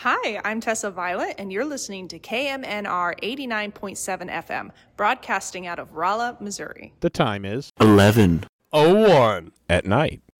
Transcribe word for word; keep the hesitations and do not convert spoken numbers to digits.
Hi, I'm Tessa Violet, and you're listening to K M N R eighty-nine point seven F M, broadcasting out of Rolla, Missouri. The time is eleven oh one at night.